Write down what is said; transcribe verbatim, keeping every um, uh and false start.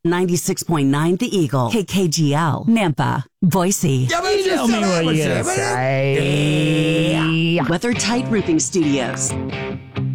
ninety-six point nine The Eagle, K K G L, Nampa, Boise. Tell me what you're gonna say. WeatherTight Roofing Studios.